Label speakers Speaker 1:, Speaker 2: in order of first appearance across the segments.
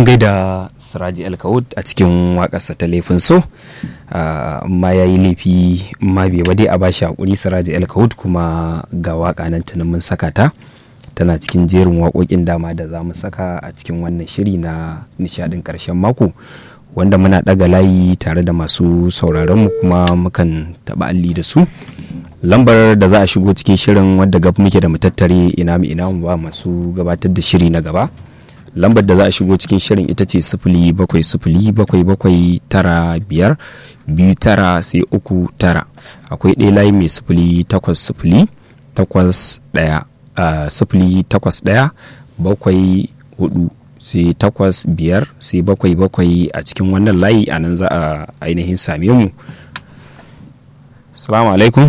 Speaker 1: gaida Siraji Alkawud a cikin waƙarsa ta laifin so, amma ya yi laifi ma bai ba dai a bashi hakuri. Siraji Alkawud kuma ga waƙa nan tunan mun saka ta, tana cikin jerin waƙoƙin dama da za mu saka a cikin wannan shiri na nishadin ƙarshen mako, wanda muna ɗaga layi tare da masu sauraronmu kuma mukan taɓa alli da su. Lambar da za a shigo cikin shirin wadda gab muke da mu tattare ina mu ba masu gabatar da shiri na gaba. Lambar da za a shigo cikin shirin ita ce 07077952 sai 39. Akwai ɗaya layi mai 0808 sai 85 sai 77 a cikin wannan layi, a nan za a ainihin same mu. Assalamu alaikum.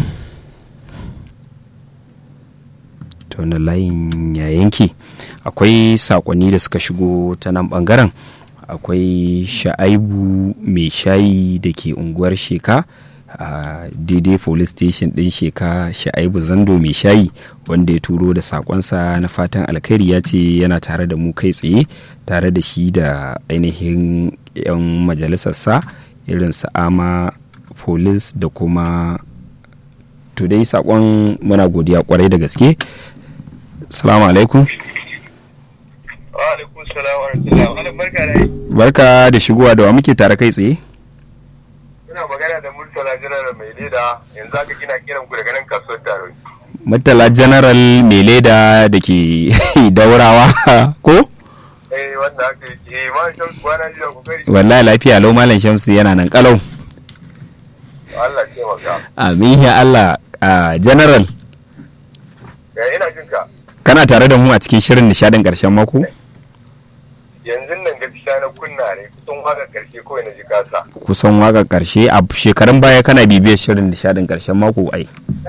Speaker 1: Ta wannan layin ya yanke. Akwai sakonni da suka shigo ta nan bangaren. Akwai Sha'aibu mai shayi da ke unguwar Sheka a daidai police station din Sheka. Sha'aibu Zando mai shayi wanda ya turo da sakonsa na fatan alkhairi, ya ce yana tare da mu kai tsaye tare da shi da ainihin 'yan majalisarsa irin Sa'ama police da kuma today. Sakon muna godiya kwarai da gaske. Assalamu alaikum.
Speaker 2: Wa alaikum salam wa rahmatullahi. Barka da yi.
Speaker 1: Barka da shigowa, da wa muke tare kai tsaye?
Speaker 2: Ina magana da Murtala General mai leda, yanzu aka kina kiran ku daga nan kasuwar Taro.
Speaker 1: Murtala General mai leda da ke Daurawa ko?
Speaker 2: Wanda aka yi Malam Shamsu kwana jiya kokari.
Speaker 1: Wallahi lafiya lau, Malam Shamsu yana nan kalau.
Speaker 2: Allah ke maka.
Speaker 1: Amin ya Allah. General.
Speaker 2: Ina jin ka.
Speaker 1: Kana tare da mu a cikin shirin nishadin karshen mako?
Speaker 2: Yanzu nan gaskiya na kunna ne, kusan waka karshe kawai na ji kasa.
Speaker 1: Kusan waka karshe a shekarun baya kana bibiyar shirin nishadin karshen mako ai.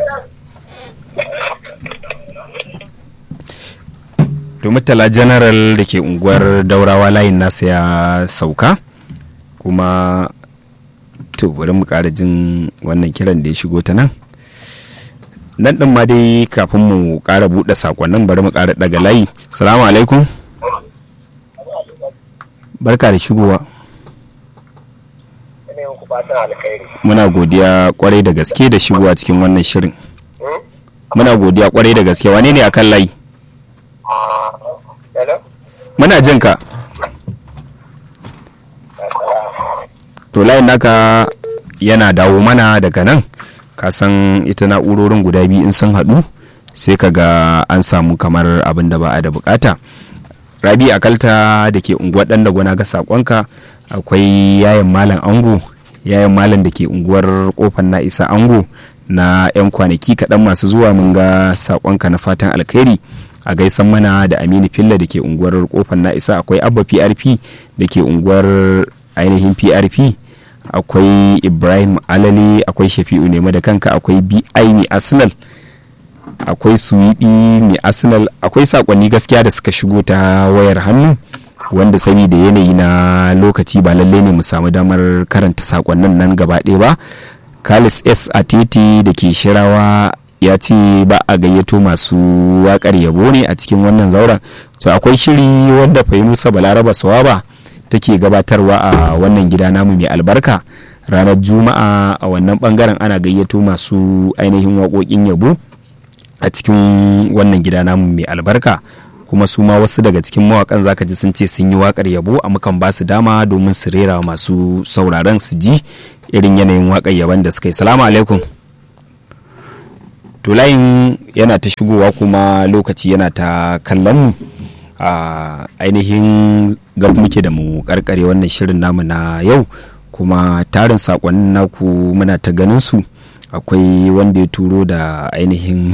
Speaker 1: To Murtala General da ke unguwar Daurawa layin nasa ya sauka, kuma to bari mu ƙara jin wannan kiran da ya shigo ta nan. Nan ɗin ma dai kafin mu ƙara buɗe sakonnin bari mu ƙara ɗaga layi. Salamu alaikum. Barka da shigowa. Muna godiya kwarai da gaske da shigowa cikin wannan shirin. Muna godiya kwarai da gaske. Wane ne akan layi? Muna jin ka. To layin naka yana dawo mana daga nan. Ka san ita na'urorin guda biyu in sun haɗu sai ka ga an samu kamar abin da ba a da bukata. Rabi Akalta da ke unguwar ɗan dagwana ga sakonka. Akwai yayan malam ango, yayan malam da ke unguwar kofar na isa ango na 'yan kwanaki kaɗan masu zuwa, mun ga sakonka na fatan alkhairi. A gaisan mana da Aminu Filla da ke unguwar kofar na isa. Akwai Abba PRP da ke unguwar ainihin PRP. Akwai Ibrahim Alale, akwai Shafi'u Nema da kanka, akwai BI mai Arsenal, akwai Suwidi mai Arsenal. Akwai sakonni gaskiya da suka shigo ta wayar hannu, wanda saboda yanayi na lokaci ba lalle ne mu samu damar karanta sakonnin nan gaba ɗaya ba. Kalis S Atiti da ke Shirawa ya ce ba a gayyato masu waƙar yabo ne a cikin wannan zauren. To akwai shiri wanda Fainusa Balaraba Sawaba take gabatarwa a wannan gida namu mai albarka ranar Juma'a. A wannan bangaren ana gayyato masu ainihin waƙoƙin yabo a cikin wannan gida namu mai albarka, kuma su ma wasu daga cikin mawakan zaka ji sun ce sun yi waƙar yabo, a mukan ba su dama domin su rera masu sauraron su ji irin yanayin waƙar yabon da suka yi. Salamu alaikum. To layin yana ta shigowa kuma lokaci yana ta kallon mu. A ainihin gab muke da mu karkare wannan shirin namu na yau, kuma tarin sakonnin naku muna ta ganin su. Akwai wanda ya turo da ainihin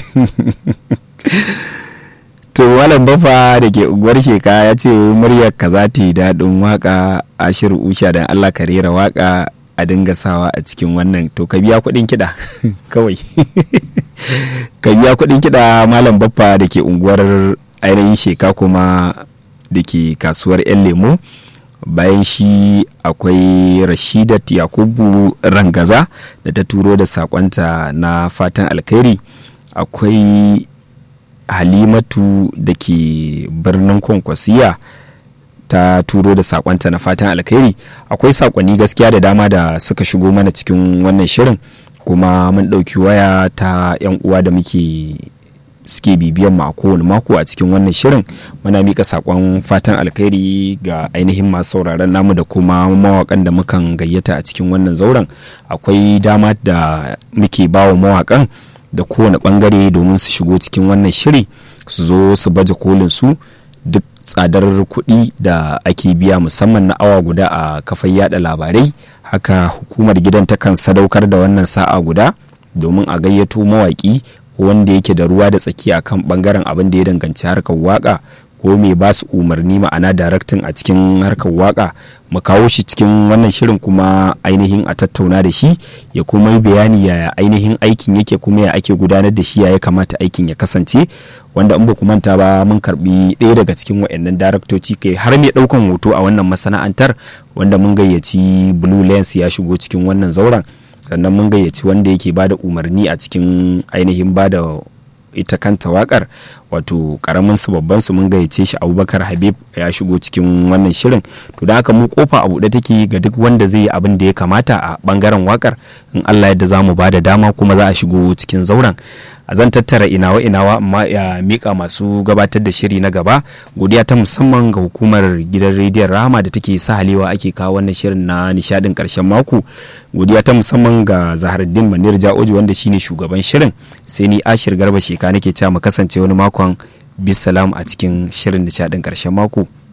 Speaker 1: to Malam Bafa da ke unguwar Sheka ya ce muryar ka za ta yi daɗin waka. Ashir Usha dan Allah ka rera waka a dinga sawa a cikin wannan. To ka biya kuɗin kiɗa kawai ka biya kuɗin kiɗa Malam Bafa da ke unguwar ainihin Sheka kuma da ke kasuwar 'yan lemo. Bayan shi akwai Rashidat Yakubu Rangaza da ta turo da sakonta na fatan alkhairi. Akwai Halimatu da ke birnin Kwankwasiya ta turo da sakonta na fatan alkhairi. Akwai sakonni gaskiya da dama da suka shigo mana cikin wannan shirin, kuma mun ɗauki waya ta 'yan uwa da suke bibiyan mu a kowane mako a cikin wannan shirin. Muna mika sakon fatan alkhairi ga ainihin masu sauraron namu da kuma mawakan da mukan gayyata a cikin wannan zauren. Akwai dama da muke bawa mawakan da kowane bangare domin su shigo cikin wannan shiri, su zo su baje kolin su. Duk tsadar kuɗi da ake biya musamman na awa guda a kafar yada labarai, haka hukumar gidan takan sadaukar da wannan sa'a guda domin a gayyato mawaki wanda yake da ruwa da tsaki a kan bangaren abin da ya danganci harkar waka, ko mai ba su umarni, ma'ana daraktin a cikin harkar waka, mu kawo shi cikin wannan shirin kuma ainihin a tattauna da shi ya kuma yi bayani yaya ainihin aikin yake, kuma ya ake gudanar da shi, ya kamata aikin ya kasance. Wanda in ba ku manta ba, mun karbi ɗaya daga cikin waɗannan daraktoci, kai har mai ɗaukan hoto a wannan masana'antar, wanda mun gayyaci Blue Lens ya shigo cikin wannan zauren. Sannan mun gayyaci wanda yake bada umarni a cikin ainihin bada ita kanta wakar, wato karamin su babban su, mun gayyace shi Abubakar Habib ya shigo cikin wannan shirin. To da haka mu kofa a buɗe take ga duk wanda zai yi abin da ya kamata a bangaren wakar, in Allah yadda za mu bada dama kuma za a shigo cikin zauren. A zan tattara inawa amma ya mika masu gabatar da shiri na gaba. Godiya ta musamman ga hukumar gidan rediyon Rahama da take sa halewa ake kawo wannan shirin na nishadin karshen mako. Godiya ta musamman ga Zaharuddin Manir Ja'oji wanda shine shugaban shirin. Sai ni Ashir Garba Sheka nake cewa mu kasance wani makon bisalam a cikin shirin nishadin karshen mako.